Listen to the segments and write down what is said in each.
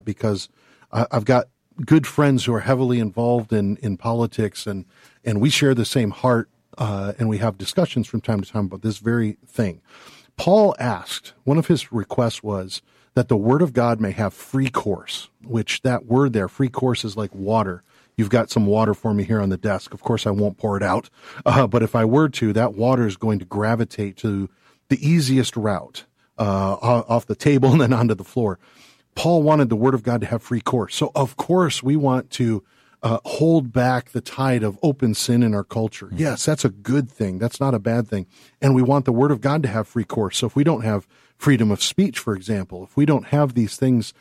because I've got good friends who are heavily involved in politics, and we share the same heart, and we have discussions from time to time about this very thing. Paul asked, one of his requests was that the word of God may have free course, which that word there, free course, is like water. You've got some water for me here on the desk. Of course, I won't pour it out, but if I were to, that water is going to gravitate to the easiest route, off the table and then onto the floor. Paul wanted the word of God to have free course. So, of course, we want to hold back the tide of open sin in our culture. Yes, that's a good thing. That's not a bad thing. And we want the word of God to have free course. So if we don't have freedom of speech, for example, if we don't have these things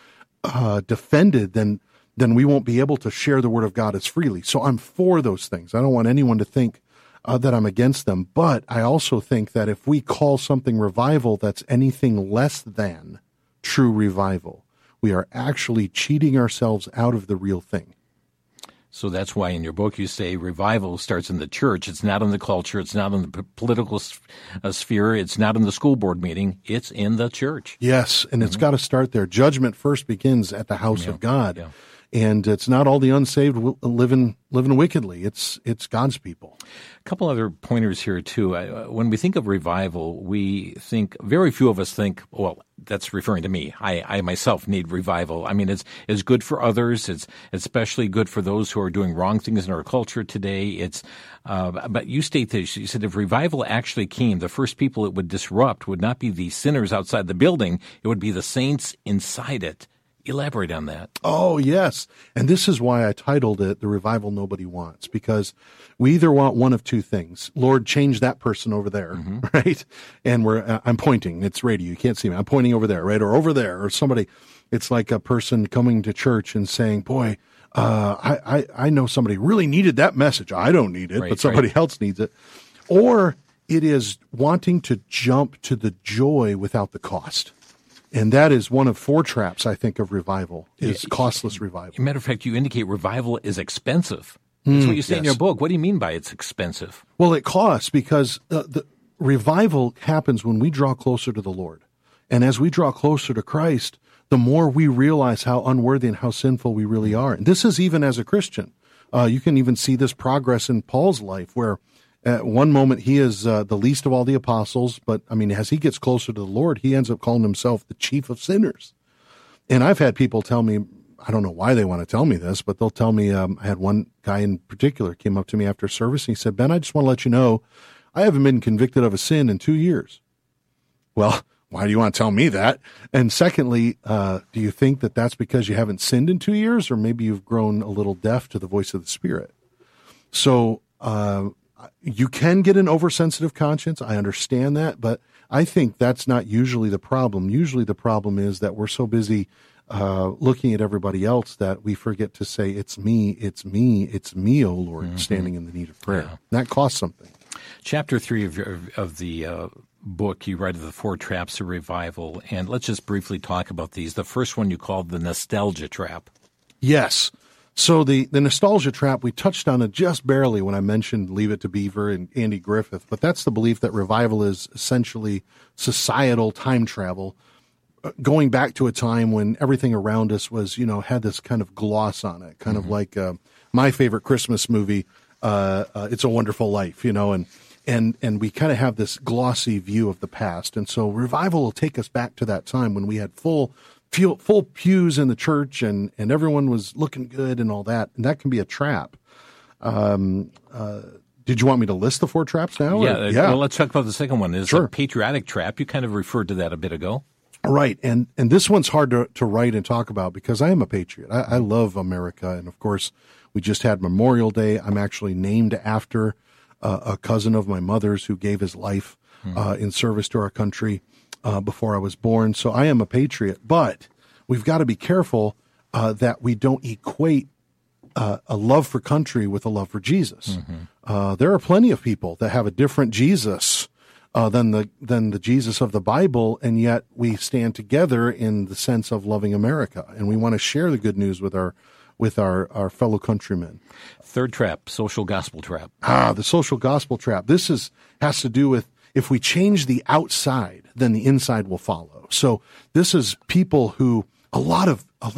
defended, then we won't be able to share the word of God as freely. So I'm for those things. I don't want anyone to think that I'm against them. But I also think that if we call something revival that's anything less than true revival, we are actually cheating ourselves out of the real thing. So that's why in your book you say revival starts in the church. It's not in the culture. It's not in the political sphere. It's not in the school board meeting. It's in the church. Yes, and it's got to start there. Judgment first begins at the house of God. Yeah. And it's not all the unsaved living wickedly. It's God's people. A couple other pointers here, too. When we think of revival, we think, very few of us think, well, that's referring to me. I myself need revival. I mean, it's good for others. It's especially good for those who are doing wrong things in our culture today. But you state this. You said if revival actually came, the first people it would disrupt would not be the sinners outside the building. It would be the saints inside it. Elaborate on that. Oh, yes. And this is why I titled it The Revival Nobody Wants, because we either want one of two things. Lord, change that person over there, right? And I'm pointing. It's radio. You can't see me. I'm pointing over there, right? Or over there, or somebody. It's like a person coming to church and saying, boy, I know somebody really needed that message. I don't need it, but somebody else needs it. Or it is wanting to jump to the joy without the cost. And that is one of four traps, I think, of revival, is costless revival. As a matter of fact, you indicate revival is expensive. That's what you say in your book. What do you mean by it's expensive? Well, it costs because the revival happens when we draw closer to the Lord. And as we draw closer to Christ, the more we realize how unworthy and how sinful we really are. And this is even as a Christian. You can even see this progress in Paul's life, where at one moment, he is the least of all the apostles, but, I mean, as he gets closer to the Lord, he ends up calling himself the chief of sinners. And I've had people tell me, I don't know why they want to tell me this, but they'll tell me, I had one guy in particular came up to me after service, and he said, Ben, I just want to let you know, I haven't been convicted of a sin in 2 years. Well, why do you want to tell me that? And secondly, do you think that that's because you haven't sinned in 2 years, or maybe you've grown a little deaf to the voice of the Spirit? So, you can get an oversensitive conscience. I understand that, but I think that's not usually the problem. Usually the problem is that we're so busy looking at everybody else that we forget to say, it's me, O Lord, standing in the need of prayer. Yeah. That costs something. Chapter 3 of the book, you write of the four traps of revival, and let's just briefly talk about these. The first one you called the nostalgia trap. Yes. So the nostalgia trap, we touched on it just barely when I mentioned Leave It to Beaver and Andy Griffith, but that's the belief that revival is essentially societal time travel, going back to a time when everything around us was, had this kind of gloss on it, kind of like my favorite Christmas movie, It's a Wonderful Life, and we kind of have this glossy view of the past. And so revival will take us back to that time when we had full pews in the church and everyone was looking good and all that. And that can be a trap. Did you want me to list the four traps now? Yeah. Well, let's talk about the second one. It's a patriotic trap. You kind of referred to that a bit ago. Right. And this one's hard to write and talk about because I am a patriot. I love America. And of course, we just had Memorial Day. I'm actually named after a cousin of my mother's who gave his life in service to our country before I was born. So I am a patriot, but we've got to be careful that we don't equate a love for country with a love for Jesus. There are plenty of people that have a different Jesus than the Jesus of the Bible, and yet we stand together in the sense of loving America, and we want to share the good news with our fellow countrymen. Third trap, social gospel trap. The social gospel trap. This has to do with if we change the outside, then the inside will follow. So this is people who a lot of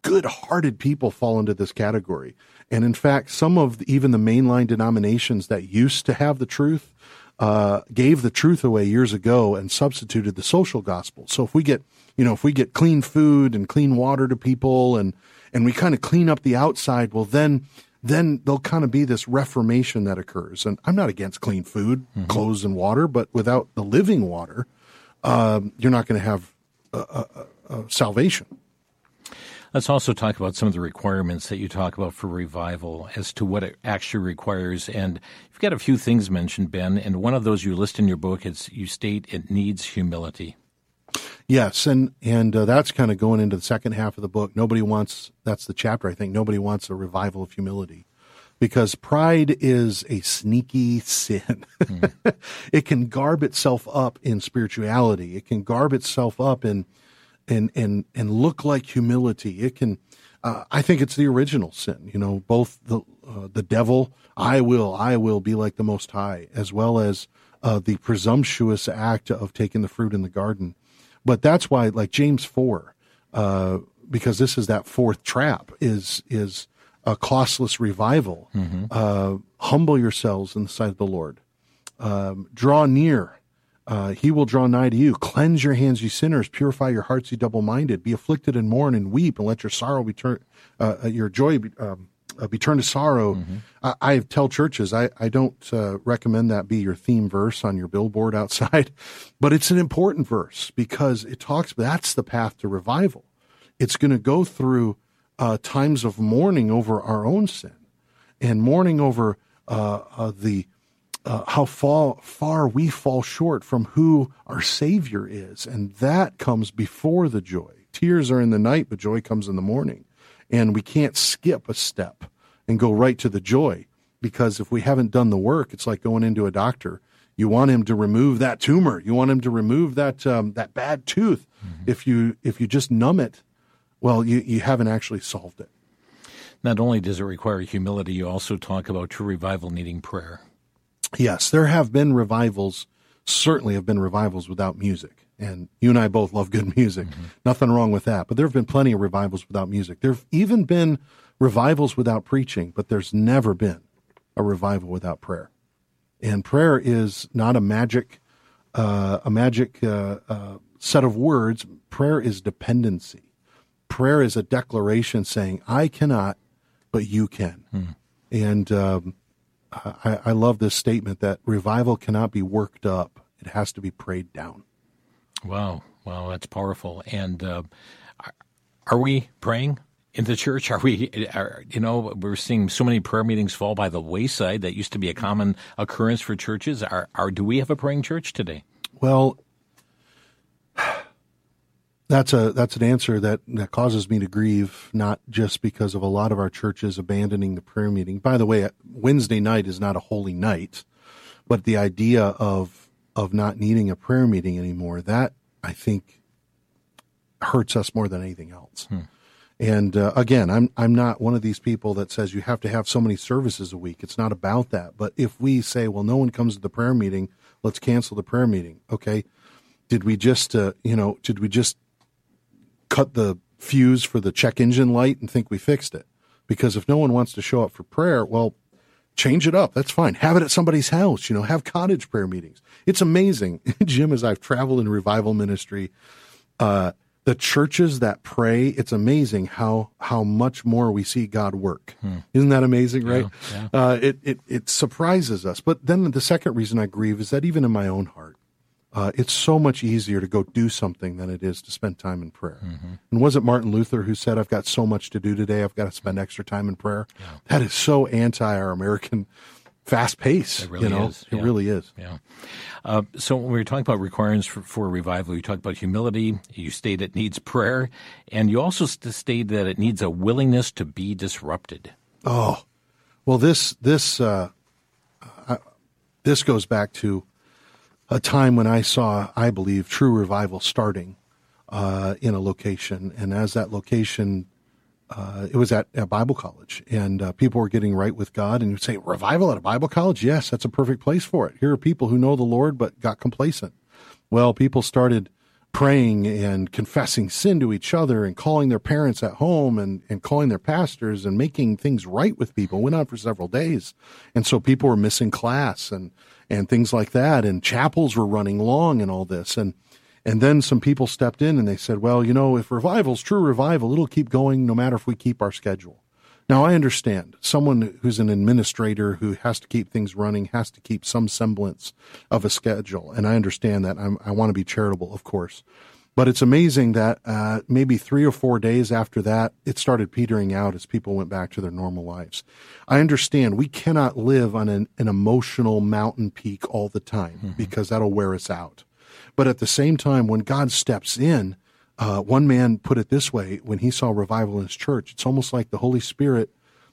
good-hearted people fall into this category. And in fact, some of even the mainline denominations that used to have the truth gave the truth away years ago and substituted the social gospel. So if we get clean food and clean water to people and we kind of clean up the outside, well, then there'll kind of be this reformation that occurs. And I'm not against clean food, clothes, and water, but without the living water, you're not going to have salvation. Let's also talk about some of the requirements that you talk about for revival as to what it actually requires. And you've got a few things mentioned, Ben, and one of those you list in your book, you state it needs humility. Yes, and that's kind of going into the second half of the book. That's the chapter, I think. Nobody wants a revival of humility because pride is a sneaky sin. It can garb itself up in spirituality. It can garb itself up and look like humility. It can, I think it's the original sin, both the devil, I will be like the Most High, as well as the presumptuous act of taking the fruit in the garden. But that's why, like James 4, because this is that fourth trap, is a costless revival. Humble yourselves in the sight of the Lord. Draw near. He will draw nigh to you. Cleanse your hands, ye sinners. Purify your hearts, ye double-minded. Be afflicted and mourn and weep, and let your sorrow your joy be turned to sorrow. I tell churches, I don't recommend that be your theme verse on your billboard outside, but it's an important verse because that's the path to revival. It's going to go through times of mourning over our own sin and mourning over how far we fall short from who our Savior is. And that comes before the joy. Tears are in the night, but joy comes in the morning. And we can't skip a step and go right to the joy, because if we haven't done the work, it's like going into a doctor. You want him to remove that tumor. You want him to remove that bad tooth. If you just numb it, well, you haven't actually solved it. Not only does it require humility, you also talk about true revival needing prayer. Yes, there have been revivals, certainly have been revivals without music. And you and I both love good music. Nothing wrong with that. But there have been plenty of revivals without music. There have even been revivals without preaching, but there's never been a revival without prayer. And prayer is not a magic set of words. Prayer is dependency. Prayer is a declaration saying, I cannot, but you can. And I love this statement that revival cannot be worked up. It has to be prayed down. Wow, that's powerful. And are we praying in the church? We're seeing so many prayer meetings fall by the wayside. That used to be a common occurrence for churches. Do we have a praying church today? Well, that's an answer that causes me to grieve, not just because of a lot of our churches abandoning the prayer meeting. By the way, Wednesday night is not a holy night, but the idea of not needing a prayer meeting anymore, that I think hurts us more than anything else. And again, I'm not one of these people that says you have to have so many services a week. It's not about that. But if we say, well, no one comes to the prayer meeting, let's cancel the prayer meeting. Okay, did we just cut the fuse for the check engine light and think we fixed it? Because if no one wants to show up for prayer, well, change it up. That's fine. Have it at somebody's house. Have cottage prayer meetings. It's amazing, Jim, as I've traveled in revival ministry, the churches that pray, it's amazing how much more we see God work. Isn't that amazing, right? Yeah. It surprises us. But then the second reason I grieve is that even in my own heart, it's so much easier to go do something than it is to spend time in prayer. And was it Martin Luther who said, I've got so much to do today, I've got to spend extra time in prayer? Yeah. That is so anti our American fast pace. It really is. It really is. Yeah. So when we're talking about requirements for revival, you talk about humility, you state it needs prayer, and you also state that it needs a willingness to be disrupted. Oh, well, this goes back to a time when I saw, I believe, true revival starting in a location. And as that location, it was at a Bible college, and people were getting right with God. And you'd say, revival at a Bible college? Yes, that's a perfect place for it. Here are people who know the Lord but got complacent. Well, people started praying and confessing sin to each other and calling their parents at home and calling their pastors and making things right with people. It went on for several days. And so people were missing class and things like that. And chapels were running long and all this. And then some people stepped in and they said, well, if revival's true revival, it'll keep going no matter if we keep our schedule. Now, I understand someone who's an administrator who has to keep things running, has to keep some semblance of a schedule. And I understand that. I want to be charitable, of course. But it's amazing that maybe 3 or 4 days after that, it started petering out as people went back to their normal lives. I understand we cannot live on an emotional mountain peak all the time because that'll wear us out. But at the same time, when God steps in, one man put it this way when he saw revival in his church. It's almost like the Holy Spirit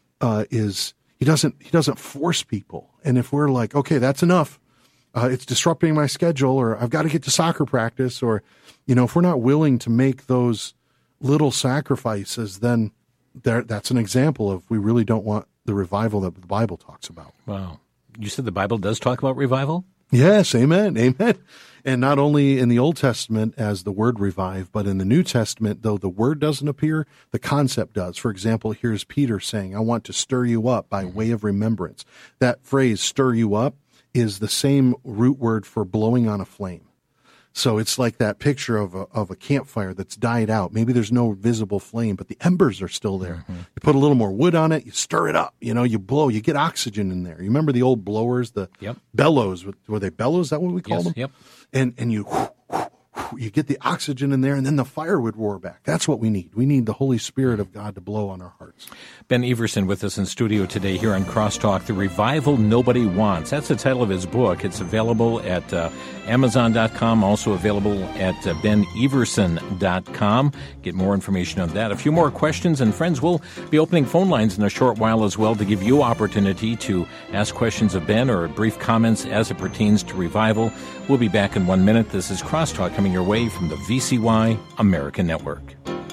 he doesn't force people. And if we're like, okay, that's enough, it's disrupting my schedule, or I've got to get to soccer practice, or if we're not willing to make those little sacrifices, then that's an example of we really don't want the revival that the Bible talks about. Wow. You said the Bible does talk about revival? Yes, amen, amen. And not only in the Old Testament as the word revive, but in the New Testament, though the word doesn't appear, the concept does. For example, here's Peter saying, I want to stir you up by way of remembrance. That phrase, stir you up, is the same root word for blowing on a flame. So it's like that picture of a campfire that's died out. Maybe there's no visible flame, but the embers are still there. Mm-hmm. You put a little more wood on it, you stir it up, you blow, you get oxygen in there. You remember the old blowers, the bellows, were they bellows? Is that what we call them? Yep. And you get the oxygen in there, and then the fire would roar back. That's what we need. We need the Holy Spirit of God to blow on our hearts. Ben Everson with us in studio today here on Crosstalk, The Revival Nobody Wants. That's the title of his book. It's available at Amazon.com, also available at BenEverson.com. Get more information on that. A few more questions, and friends, we'll be opening phone lines in a short while as well to give you opportunity to ask questions of Ben or brief comments as it pertains to revival. We'll be back in 1 minute. This is Crosstalk coming your way from the VCY American Network.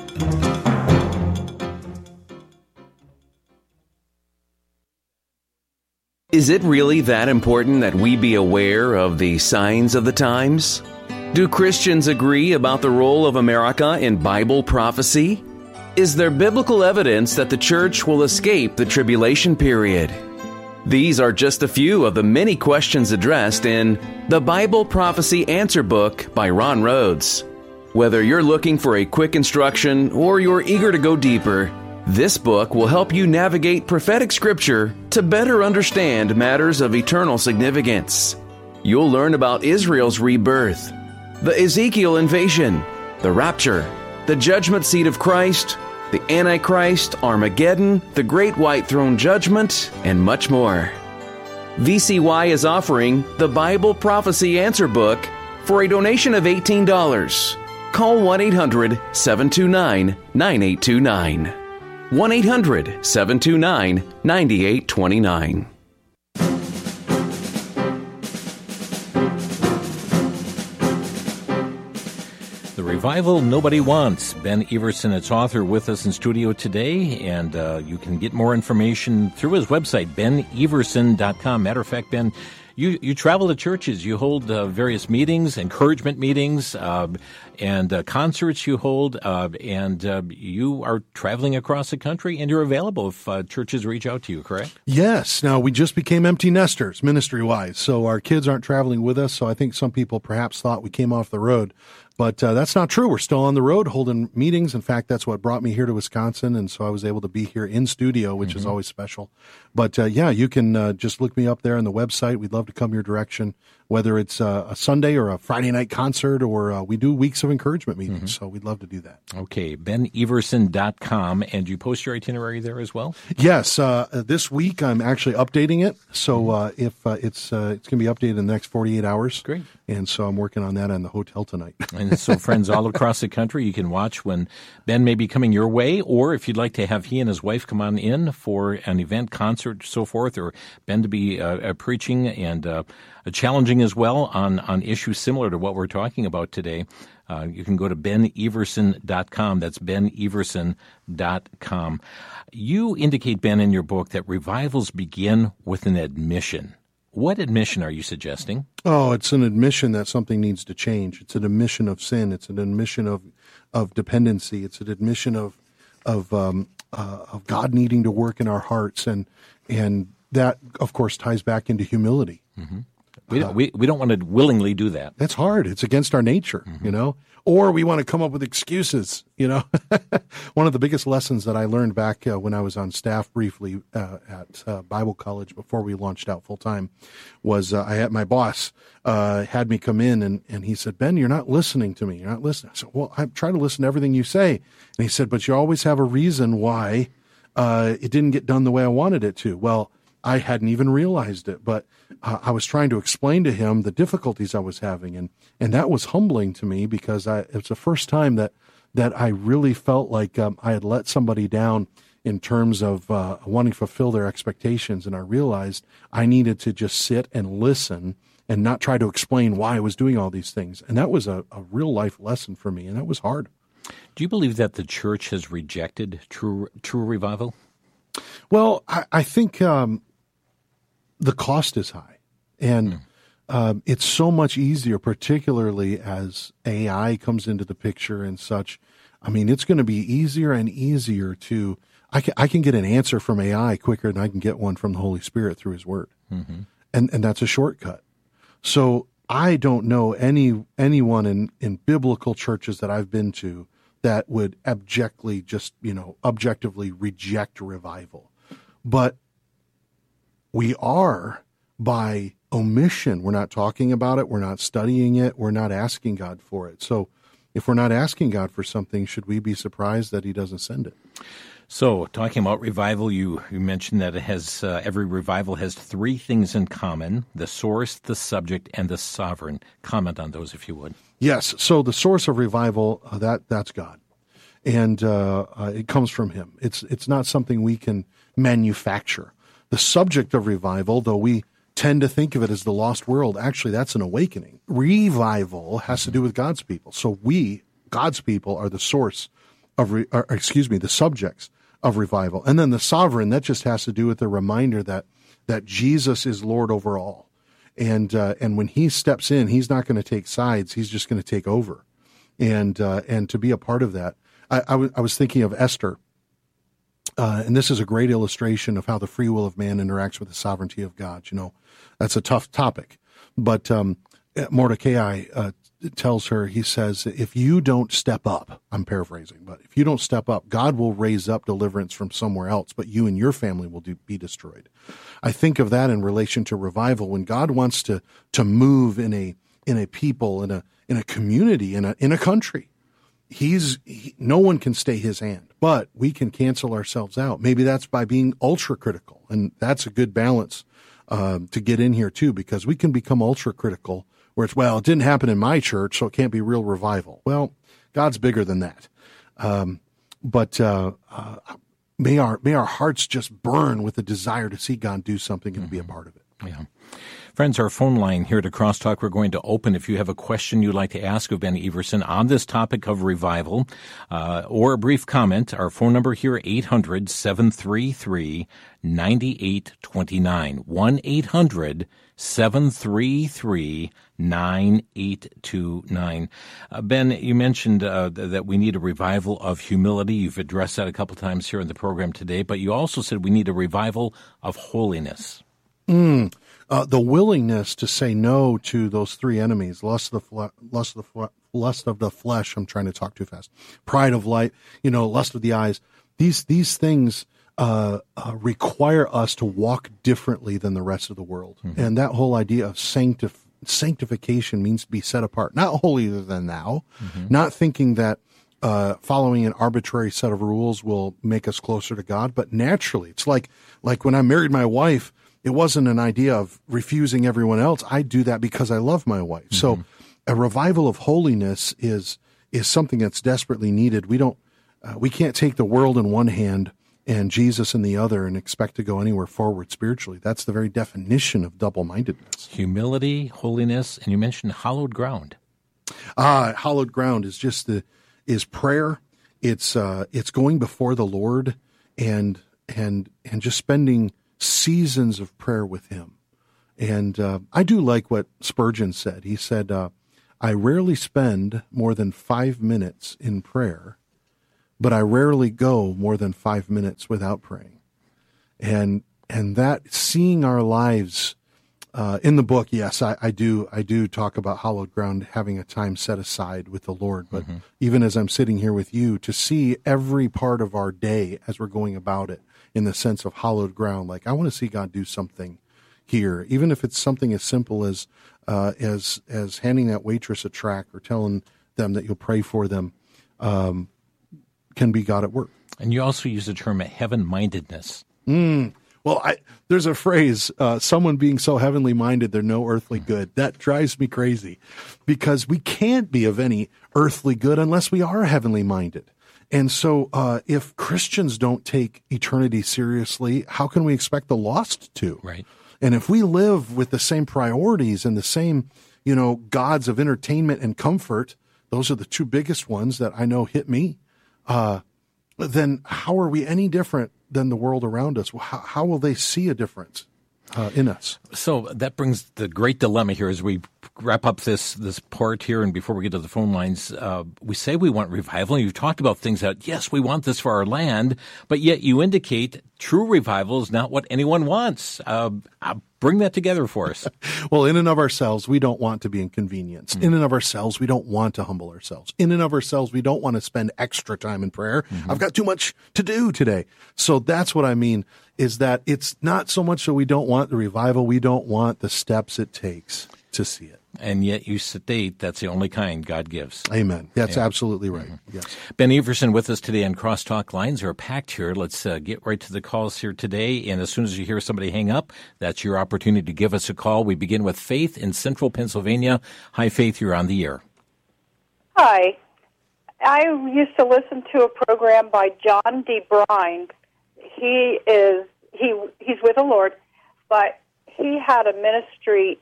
Is it really that important that we be aware of the signs of the times? Do Christians agree about the role of America in Bible prophecy? Is there biblical evidence that the church will escape the tribulation period? These are just a few of the many questions addressed in The Bible Prophecy Answer Book by Ron Rhodes. Whether you're looking for a quick instruction or you're eager to go deeper, this book will help you navigate prophetic scripture to better understand matters of eternal significance. You'll learn about Israel's rebirth, the Ezekiel invasion, the rapture, the judgment seat of Christ, the Antichrist, Armageddon, the Great White Throne Judgment, and much more. VCY is offering the Bible Prophecy Answer Book for a donation of $18. Call 1-800-729-9829. 1-800-729-9829. The Revival Nobody Wants. Ben Everson, its author, with us in studio today, and you can get more information through his website, BenEverson.com. Matter of fact, Ben, you travel to churches. You hold various meetings, encouragement meetings, and concerts you hold, and you are traveling across the country, and you're available if churches reach out to you, correct? Yes. Now, we just became empty nesters, ministry-wise, so our kids aren't traveling with us, so I think some people perhaps thought we came off the road. But that's not true. We're still on the road holding meetings. In fact, that's what brought me here to Wisconsin, and so I was able to be here in studio, which is always special. But yeah, you can just look me up there on the website. We'd love to come your direction, whether it's a Sunday or a Friday night concert, or we do weeks of encouragement meetings, so we'd love to do that. Okay, BenEverson.com, and you post your itinerary there as well? Yes, this week I'm actually updating it, so if it's going to be updated in the next 48 hours. Great. And so I'm working on that in the hotel tonight. And so, friends all across the country, you can watch when Ben may be coming your way, or if you'd like to have he and his wife come on in for an event, concert, so forth, or Ben to be preaching and challenging as well on issues similar to what we're talking about today. You can go to BenEverson.com. That's BenEverson.com. You indicate, Ben, in your book that revivals begin with an admission. What admission are you suggesting? Oh, it's an admission that something needs to change. It's an admission of sin. It's an admission of dependency. It's an admission of God needing to work in our hearts, and that, of course, ties back into humility. Mm-hmm. We don't want to willingly do that. It's hard. It's against our nature, Or we want to come up with excuses, One of the biggest lessons that I learned back when I was on staff briefly at Bible college before we launched out full time was I had my boss had me come in and he said, "Ben, you're not listening to me. You're not listening." I said, "Well, I try to listen to everything you say." And he said, "But you always have a reason why it didn't get done the way I wanted it to." Well, I hadn't even realized it, but I was trying to explain to him the difficulties I was having, and that was humbling to me because it was the first time that I really felt like I had let somebody down in terms of wanting to fulfill their expectations, and I realized I needed to just sit and listen and not try to explain why I was doing all these things, and that was a real life lesson for me, and that was hard. Do you believe that the church has rejected true revival? Well, I think the cost is high, and it's so much easier, particularly as AI comes into the picture and such. I mean, it's going to be easier and easier to. I can get an answer from AI quicker than I can get one from the Holy Spirit through His Word, and that's a shortcut. So I don't know anyone in biblical churches that I've been to that would objectively reject revival, but we are by omission. We're not talking about it. We're not studying it. We're not asking God for it. So if we're not asking God for something, should we be surprised that He doesn't send it? So talking about revival, you mentioned that it has every revival has three things in common: the source, the subject, and the sovereign. Comment on those, if you would. Yes. So the source of revival, that's God. And it comes from Him. It's not something we can manufacture. The subject of revival, though we tend to think of it as the lost world, actually that's an awakening. Revival has to do with God's people. So we, God's people, are the source of, the subjects of revival. And then the sovereign, that just has to do with the reminder that Jesus is Lord over all. And when He steps in, He's not going to take sides. He's just going to take over. And to be a part of that, I was thinking of Esther. And this is a great illustration of how the free will of man interacts with the sovereignty of God. That's a tough topic. But Mordecai tells her, he says, if you don't step up, I'm paraphrasing, but if you don't step up, God will raise up deliverance from somewhere else, but you and your family will be destroyed. I think of that in relation to revival. When God wants to move in a people, in a community, in a country, no one can stay His hand, but we can cancel ourselves out. Maybe that's by being ultra critical, and that's a good balance to get in here too, because we can become ultra critical where it's, well, it didn't happen in my church, so it can't be real revival. Well, God's bigger than that. But may our hearts just burn with the desire to see God do something and to be a part of it. Yeah. Friends, our phone line here to Crosstalk, we're going to open. If you have a question you'd like to ask of Ben Everson on this topic of revival, or a brief comment, our phone number here, 800-733-9829, 1-800-733-9829. Ben, you mentioned that we need a revival of humility. You've addressed that a couple times here in the program today, but you also said we need a revival of holiness. The willingness to say no to those three enemies: lust of the flesh. I'm trying to talk too fast. Pride of life. Lust of the eyes. These things require us to walk differently than the rest of the world. Mm-hmm. And that whole idea of sanctification means to be set apart, not holier than thou, not thinking that following an arbitrary set of rules will make us closer to God, but naturally. It's like when I married my wife. It wasn't an idea of refusing everyone else. I do that because I love my wife. So a revival of holiness is something that's desperately needed. We can't take the world in one hand and Jesus in the other and expect to go anywhere forward spiritually. That's the very definition of double-mindedness. Humility, holiness, and you mentioned hallowed ground. Hallowed ground is just is prayer. It's going before the Lord and just spending seasons of prayer with Him. And I do like what Spurgeon said. He said, I rarely spend more than 5 minutes in prayer, but I rarely go more than 5 minutes without praying. And that, seeing our lives in the book, yes, I do talk about hallowed ground, having a time set aside with the Lord. But even as I'm sitting here with you, to see every part of our day as we're going about it in the sense of hallowed ground, like I want to see God do something here, even if it's something as simple as handing that waitress a tract or telling them that you'll pray for them, can be God at work. And you also use the term heaven-mindedness. Well, there's a phrase, someone being so heavenly minded, they're no earthly good. That drives me crazy because we can't be of any earthly good unless we are heavenly minded. And so if Christians don't take eternity seriously, how can we expect the lost to? Right. And if we live with the same priorities and the same, gods of entertainment and comfort, those are the two biggest ones that I know hit me, then how are we any different than the world around us? How will they see a difference in us? So that brings the great dilemma here as we wrap up this part here, and before we get to the phone lines, we say we want revival, and you've talked about things that, yes, we want this for our land, but yet you indicate true revival is not what anyone wants. Bring that together for us. Well, in and of ourselves, we don't want to be inconvenienced. In and of ourselves, we don't want to humble ourselves. In and of ourselves, we don't want to spend extra time in prayer. I've got too much to do today. So that's what I mean, is that it's not so much that we don't want the revival, we don't want the steps it takes to see it. And yet you state that's the only kind God gives. Amen. That's absolutely right. Yes. Ben Everson with us today on Crosstalk. Lines are packed here. Let's get right to the calls here today. And as soon as you hear somebody hang up, that's your opportunity to give us a call. We begin with Faith in Central Pennsylvania. Hi, Faith. You're on the air. Hi. I used to listen to a program by John D. Brine. He's with the Lord, but he had a ministry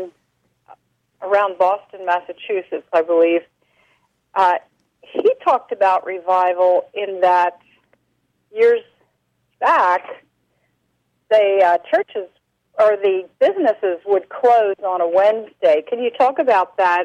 around Boston, Massachusetts, I believe. He talked about revival in that years back, the churches or the businesses would close on a Wednesday. Can you talk about that?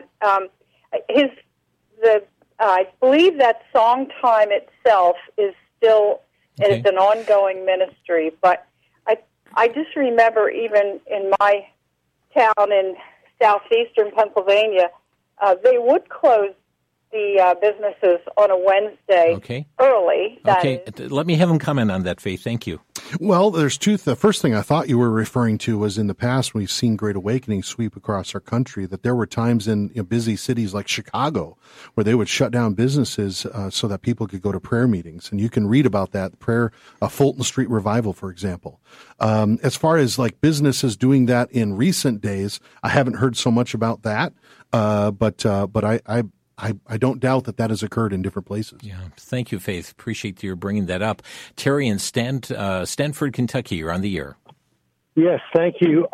I believe that song time itself is still is an ongoing ministry, but I just remember even in my town in southeastern Pennsylvania, they would close the businesses on a Wednesday early. Let me have him comment on that, Faith. Thank you. Well, there's two. The first thing I thought you were referring to was in the past when we've seen Great Awakening sweep across our country, that there were times in busy cities like Chicago where they would shut down businesses so that people could go to prayer meetings. And you can read about that, Fulton Street Revival, for example. As far as like businesses doing that in recent days, I haven't heard so much about that. But I don't doubt that has occurred in different places. Yeah. Thank you, Faith. Appreciate you bringing that up. Terry in Stanford, Kentucky, you're on the air. Yes, thank you.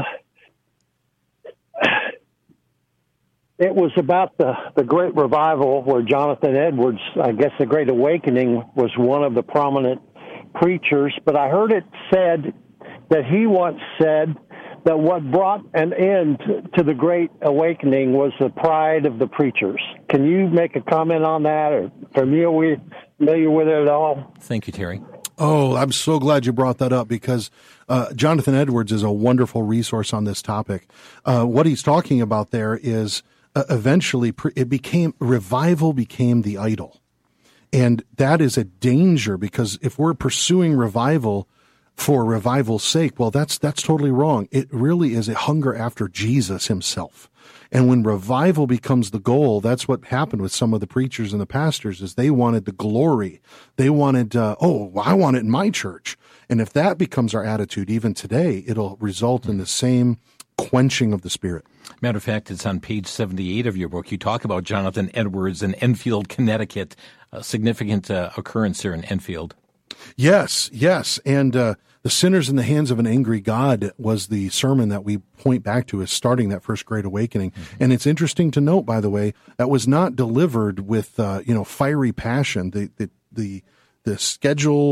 It was about the Great Revival where Jonathan Edwards, I guess the Great Awakening, was one of the prominent preachers, but I heard it said that he once said that what brought an end to the Great Awakening was the pride of the preachers. Can you make a comment on that, or are you familiar with it at all? Thank you, Terry. Oh, I'm so glad you brought that up because Jonathan Edwards is a wonderful resource on this topic. What he's talking about there is eventually revival became the idol. And that is a danger because if we're pursuing revival for revival's sake, well, that's totally wrong. It really is a hunger after Jesus himself. And when revival becomes the goal, that's what happened with some of the preachers and the pastors, is they wanted the glory. They wanted, I want it in my church. And if that becomes our attitude even today, it'll result in the same quenching of the Spirit. Matter of fact, it's on page 78 of your book. You talk about Jonathan Edwards in Enfield, Connecticut, a significant occurrence there in Enfield. Yes. And the sinners in the hands of an angry God was the sermon that we point back to as starting that first Great Awakening. Mm-hmm. And it's interesting to note, by the way, that was not delivered with, fiery passion. The schedule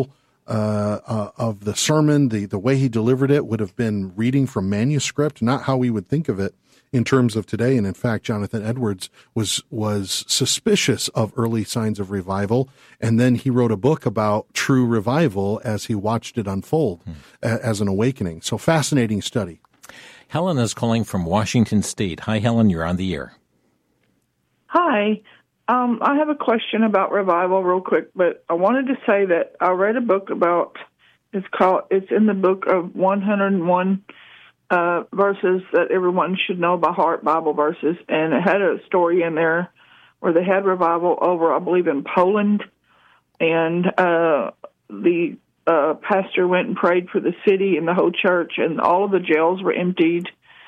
of the sermon, the way he delivered it would have been reading from manuscript, not how we would think of it in terms of today. And in fact, Jonathan Edwards was suspicious of early signs of revival, and then he wrote a book about true revival as he watched it unfold as an awakening. So fascinating study. Helen is calling from Washington State. Hi, Helen. You're on the air. Hi. I have a question about revival real quick, but I wanted to say that I read a book about, it's in the book of 101 verses that everyone should know by heart, Bible verses, and it had a story in there where they had revival over, I believe, in Poland, and the pastor went and prayed for the city and the whole church, and all of the jails were emptied.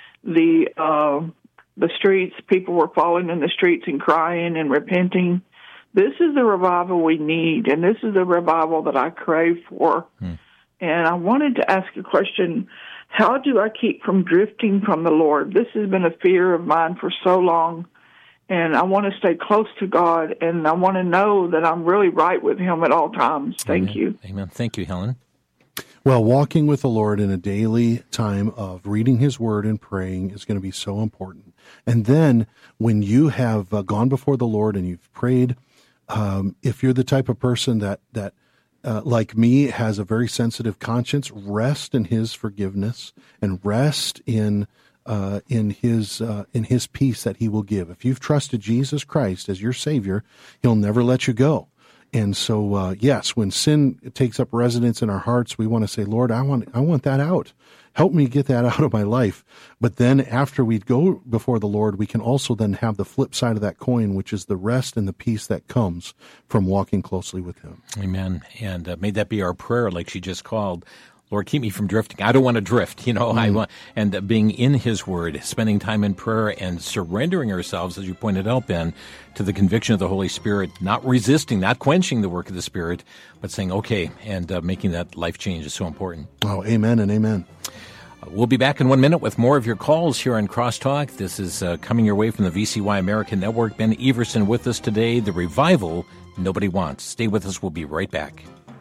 The streets, people were falling in the streets and crying and repenting. This is the revival we need, and this is the revival that I crave for. And I wanted to ask a question. How do I keep from drifting from the Lord? This has been a fear of mine for so long, and I want to stay close to God, and I want to know that I'm really right with Him at all times. Thank you. Amen. Thank you, Helen. Well, walking with the Lord in a daily time of reading His Word and praying is going to be so important. And then when you have gone before the Lord and you've prayed, if you're the type of person that like me, has a very sensitive conscience, rest in His forgiveness and rest in His peace that He will give. If you've trusted Jesus Christ as your Savior, He'll never let you go. And so, yes, when sin takes up residence in our hearts, we want to say, Lord, I want that out. Help me get that out of my life. But then after we go before the Lord, we can also then have the flip side of that coin, which is the rest and the peace that comes from walking closely with Him. Amen. And may that be our prayer, like she just called. Lord, keep me from drifting. I don't want to drift, I want, and being in His Word, spending time in prayer and surrendering ourselves, as you pointed out, Ben, to the conviction of the Holy Spirit, not resisting, not quenching the work of the Spirit, but saying, okay, and making that life change is so important. Oh, amen and amen. We'll be back in 1 minute with more of your calls here on Crosstalk. This is coming your way from the VCY American Network. Ben Everson with us today, the revival nobody wants. Stay with us. We'll be right back.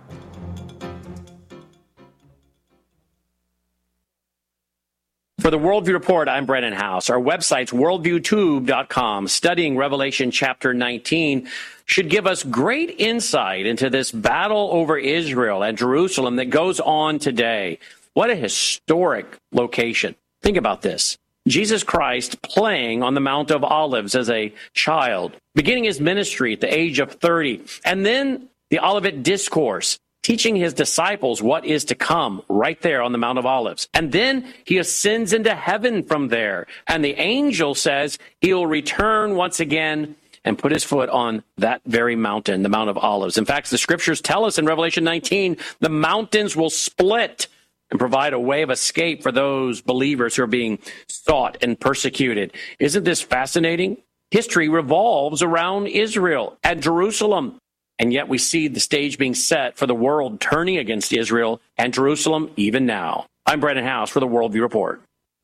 For the Worldview Report, I'm Brennan House. Our website's worldviewtube.com. Studying Revelation chapter 19 should give us great insight into this battle over Israel and Jerusalem that goes on today. What a historic location. Think about this. Jesus Christ playing on the Mount of Olives as a child, beginning his ministry at the age of 30, and then the Olivet Discourse, teaching his disciples what is to come right there on the Mount of Olives. And then he ascends into heaven from there. And the angel says he'll return once again and put his foot on that very mountain, the Mount of Olives. In fact, the scriptures tell us in Revelation 19, the mountains will split and provide a way of escape for those believers who are being sought and persecuted. Isn't this fascinating? History revolves around Israel and Jerusalem. And yet we see the stage being set for the world turning against Israel and Jerusalem even now. I'm Brennan House for the Worldview Report.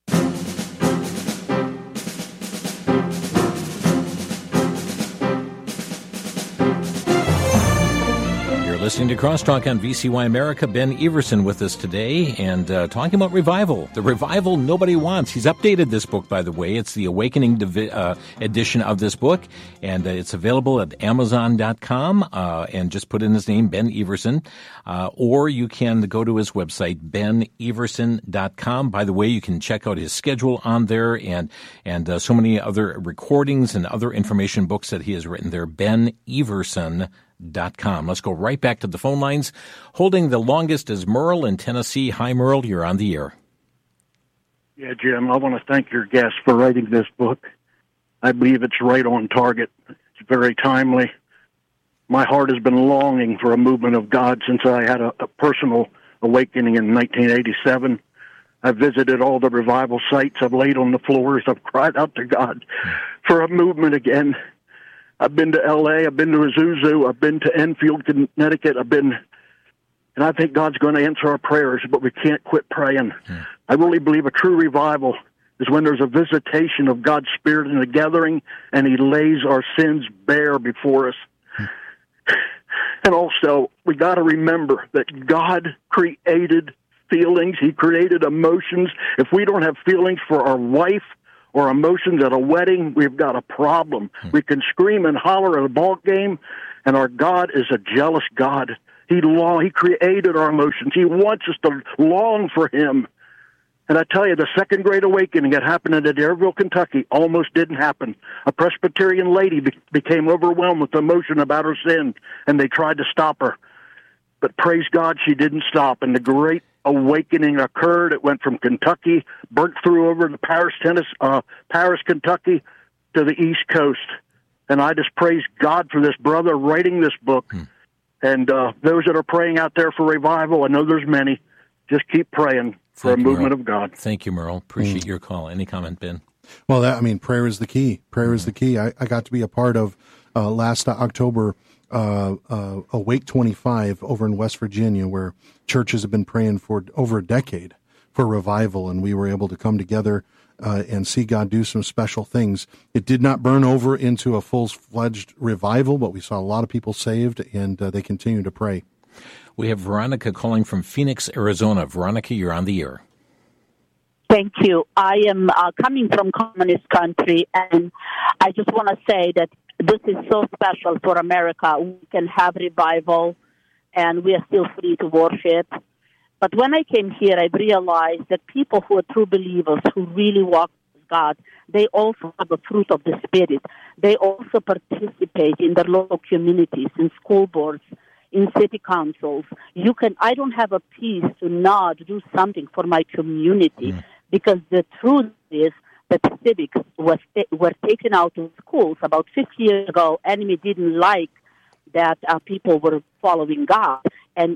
Listening to Crosstalk on VCY America. Ben Everson with us today and talking about revival. The revival nobody wants. He's updated this book, by the way. It's the Awakening edition of this book, and it's available at Amazon.com, and just put in his name, Ben Everson, or you can go to his website, beneverson.com. By the way, you can check out his schedule on there and so many other recordings and other information books that he has written there, beneverson.com. Let's go right back to the phone lines. Holding the longest is Merle in Tennessee. Hi, Merle. You're on the air. Yeah, Jim, I want to thank your guest for writing this book. I believe it's right on target. It's very timely. My heart has been longing for a movement of God since I had a personal awakening in 1987. I've visited all the revival sites. I've laid on the floors. I've cried out to God for a movement again. I've been to L.A., I've been to Azusa, I've been to Enfield, Connecticut, and I think God's going to answer our prayers, but we can't quit praying. I really believe a true revival is when there's a visitation of God's Spirit in a gathering, and He lays our sins bare before us. And also, we got to remember that God created feelings. He created emotions. If we don't have feelings for our wife or emotions at a wedding, we've got a problem. We can scream and holler at a ball game, and our God is a jealous God. He created our emotions. He wants us to long for Him. And I tell you, the Second Great Awakening that happened in Adairville, Kentucky, almost didn't happen. A Presbyterian lady became overwhelmed with emotion about her sin, and they tried to stop her. But praise God, she didn't stop. And the Great Awakening occurred. It went from Kentucky, burnt through over to Paris, Kentucky, to the East Coast. And I just praise God for this brother writing this book. And those that are praying out there for revival, I know there's many, just keep praying for a movement of God. Thank you, Merle. Appreciate your call. Any comment, Ben? Well, prayer is the key. Prayer is the key. I got to be a part of last October Awake 25 over in West Virginia, where churches have been praying for over a decade for revival, and we were able to come together and see God do some special things. It did not burn over into a full-fledged revival, but we saw a lot of people saved, and they continue to pray. We have Veronica calling from Phoenix, Arizona. Veronica, you're on the air. Thank you. I am coming from communist country, and I just want to say that this is so special for America. We can have revival, and we are still free to worship. But when I came here, I realized that people who are true believers, who really walk with God, they also have the fruit of the Spirit. They also participate in their local communities, in school boards, in city councils. I don't have a peace to not do something for my community, because the truth is that civics were taken out of schools about 50 years ago. Enemy didn't like that people were following God. And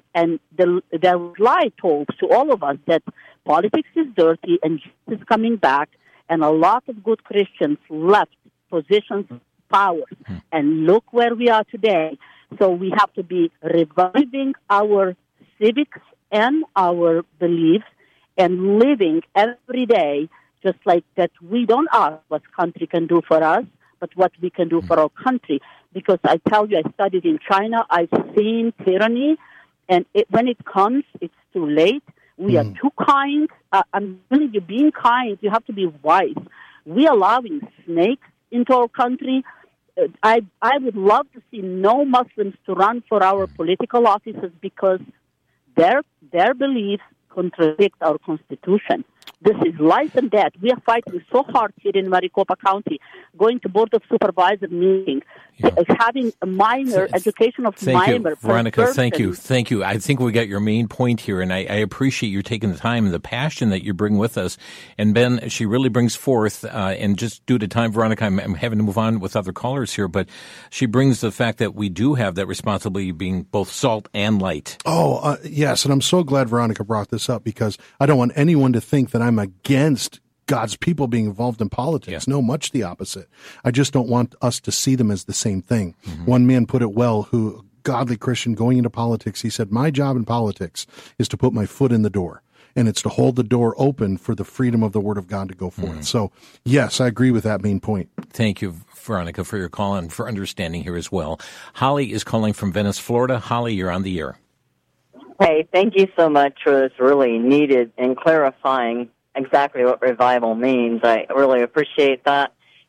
the lie told to all of us that politics is dirty and Jesus is coming back, and a lot of good Christians left positions of power. And look where we are today. So we have to be reviving our civics and our beliefs and living every day just like that. We don't ask what country can do for us, but what we can do for our country. Because I tell you, I studied in China. I've seen tyranny, and when it comes, it's too late. We are too kind. I'm telling you, being kind, you have to be wise. We are allowing snakes into our country. I would love to see no Muslims to run for our political offices because their beliefs contradict our Constitution. This is life and death. We are fighting so hard here in Maricopa County, going to Board of Supervisors meeting, having a minor education of minor. Veronica, thank you. I think we got your main point here, and I appreciate you taking the time and the passion that you bring with us. And Ben, she really brings forth, and just due to time, Veronica, I'm having to move on with other callers here, but she brings the fact that we do have that responsibility of being both salt and light. Yes, and I'm so glad Veronica brought this up, because I don't want anyone to think that I'm against God's people being involved in politics. No, much the opposite. I just don't want us to see them as the same thing. One man put it well, godly Christian going into politics, he said, my job in politics is to put my foot in the door, and it's to hold the door open for the freedom of the Word of God to go forth. So, yes, I agree with that main point. Thank you, Veronica, for your call and for understanding here as well. Holly is calling from Venice, Florida. Holly, you're on the air. Hey, thank you so much for this really needed and clarifying exactly what revival means. I really appreciate that.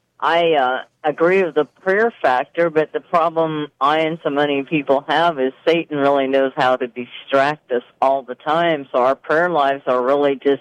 I agree with the prayer factor, but the problem I and so many people have is Satan really knows how to distract us all the time, so our prayer lives are really just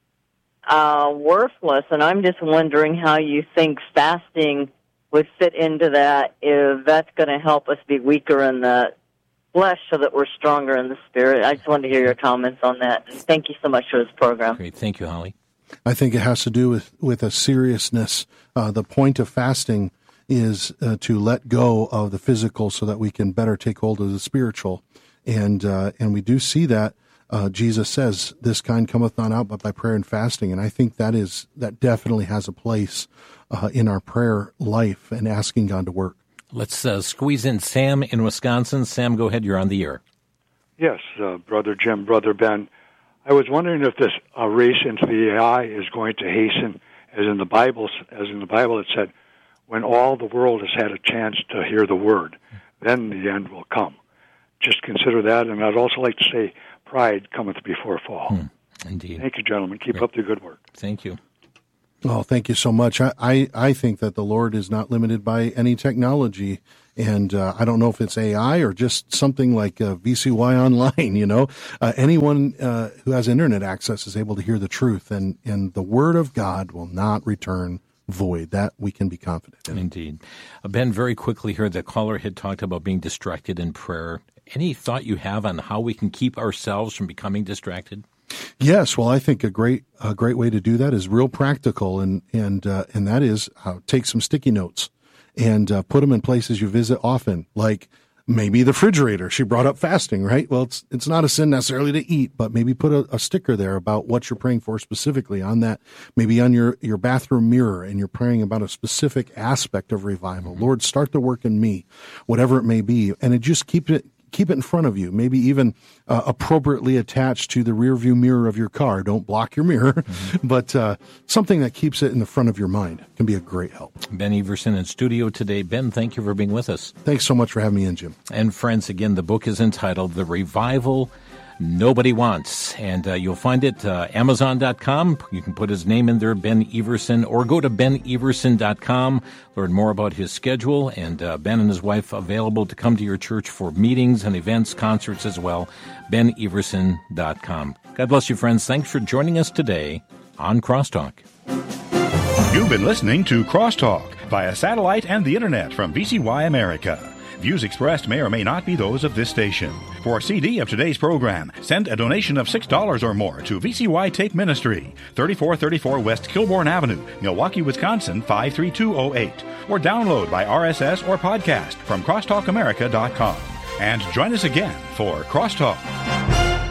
worthless, and I'm just wondering how you think fasting would fit into that, if that's going to help us be weaker in the flesh so that we're stronger in the spirit. I just wanted to hear your comments on that. And thank you so much for this program. Great. Thank you, Holly. I think it has to do with a seriousness. The point of fasting is to let go of the physical so that we can better take hold of the spiritual. And we do see that. Jesus says, this kind cometh not out but by prayer and fasting. And I think that definitely has a place in our prayer life and asking God to work. Let's squeeze in Sam in Wisconsin. Sam, go ahead. You're on the air. Yes, Brother Jim, Brother Ben. I was wondering if this race into the AI is going to hasten, as in the Bible it said, when all the world has had a chance to hear the word, then the end will come. just consider that. And I'd also like to say, pride cometh before a fall. Indeed. Thank you, gentlemen. Keep up the good work. Thank you. Oh, thank you so much. I think that the Lord is not limited by any technology. And I don't know if it's AI or just something like VCY Online, you know. Anyone who has internet access is able to hear the truth. And the Word of God will not return void. That we can be confident in. Indeed. Ben, very quickly here, the caller had talked about being distracted in prayer. Any thought you have on how we can keep ourselves from becoming distracted? Yes, well, I think a great way to do that is real practical, and that is take some sticky notes and put them in places you visit often, like maybe the refrigerator. She brought up fasting, right? Well, it's not a sin necessarily to eat, but maybe put a sticker there about what you're praying for specifically on that, maybe on your bathroom mirror, and you're praying about a specific aspect of revival. Lord, start the work in me, whatever it may be, and just keep it in front of you, maybe even appropriately attached to the rear view mirror of your car. Don't block your mirror, but something that keeps it in the front of your mind can be a great help. Ben Everson in studio today. Ben, thank you for being with us. Thanks so much for having me in, Jim. And friends, again, the book is entitled The Revival Nobody Wants, and you'll find it Amazon.com. You can put his name in there, Ben Everson, or go to beneverson.com, learn more about his schedule, and Ben and his wife available to come to your church for meetings and events, concerts as well, beneverson.com. God bless you, friends. Thanks for joining us today on Crosstalk. You've been listening to Crosstalk via satellite and the internet from VCY America. Views expressed may or may not be those of this station. For a CD of today's program, send a donation of $6 or more to VCY Tape Ministry, 3434 West Kilbourne Avenue, Milwaukee, Wisconsin, 53208. Or download by RSS or podcast from crosstalkamerica.com. And join us again for Crosstalk.